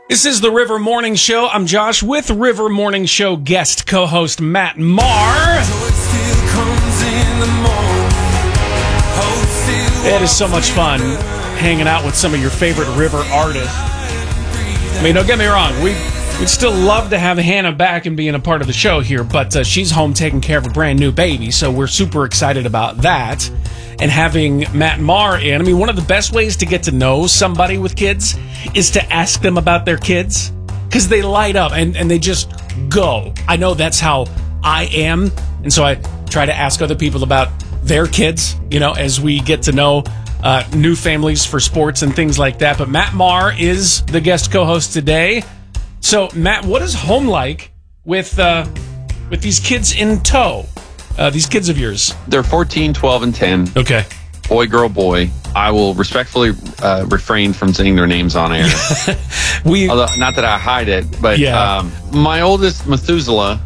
This is the River Morning Show. I'm Josh with River Morning Show guest co-host Matt Maher. It is so much fun hanging out with some of your favorite River artists. I mean, don't get me wrong. We'd still love to have Hannah back and being a part of the show here, but she's home taking care of a brand new baby, so we're super excited about that. And having Matt Maher in, I mean, one of the best ways to get to know somebody with kids is to ask them about their kids, because they light up and they just go. I know that's how I am, and so I try to ask other people about their kids, you know, as we get to know new families for sports and things like that. But Matt Maher is the guest co-host today. So, Matt, what is home like with these kids in tow? These kids of yours? They're 14, 12, and 10. Okay. Boy, girl, boy. I will respectfully refrain from saying their names on air. Although, not that I hide it, but my oldest, Methuselah,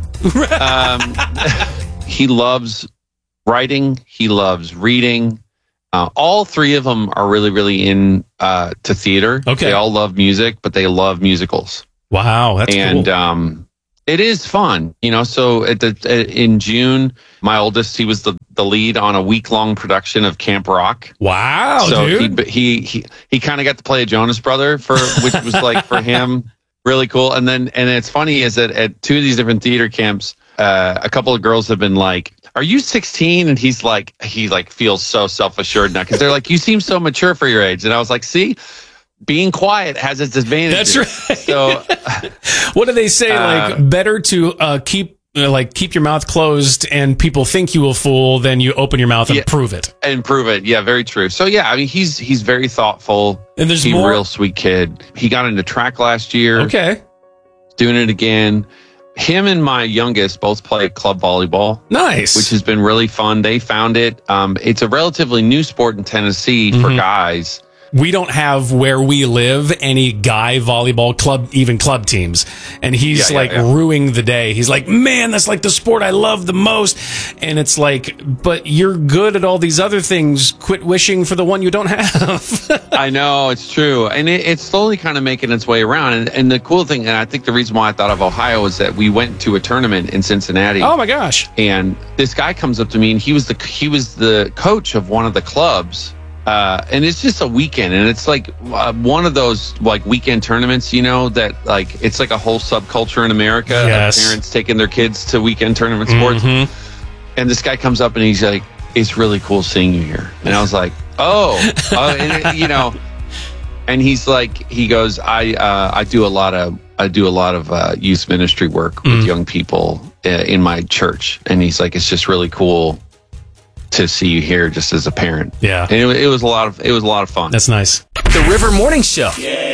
he loves writing. He loves reading. All three of them are really, really into theater. Okay. They all love music, but they love musicals. Wow, that's cool. And it is fun, you know. So in June, my oldest, he was the lead on a week-long production of Camp Rock. Wow, so dude. he kind of got to play a Jonas Brother which was like for him really cool. And it's funny is that at two of these different theater camps, a couple of girls have been like, "Are you 16?" And he feels so self-assured now because they're like, "You seem so mature for your age." And I was like, "See, being quiet has its advantages." That's right. So, what do they say? Like, better to keep your mouth closed and people think you a fool than you open your mouth and prove it. And prove it. Yeah, very true. So yeah, I mean, he's very thoughtful. And there's he's more. A real sweet kid. He got into track last year. Okay. Doing it again. Him and my youngest both play club volleyball. Nice. Which has been really fun. They found it. It's a relatively new sport in Tennessee for guys. We don't have where we live any guy volleyball club, even club teams. And he's ruining the day. He's like, "Man, that's like the sport I love the most." And it's like, but you're good at all these other things. Quit wishing for the one you don't have. I know, it's true. And it's slowly kind of making its way around. And the cool thing, and I think the reason why I thought of Ohio is that we went to a tournament in Cincinnati. Oh my gosh. And this guy comes up to me and he was the coach of one of the clubs. And it's just a weekend, and it's like one of those like weekend tournaments, you know, that like it's like a whole subculture in America. Yes. Of parents taking their kids to weekend tournament sports. And this guy comes up and he's like, "It's really cool seeing you here." And I was like, and, you know, and he's like, he goes, I do a lot of youth ministry work with young people in my church, and he's like, "It's just really cool to see you here just as a parent." Yeah. And it was a lot of fun. That's nice. The River Morning Show. Yeah.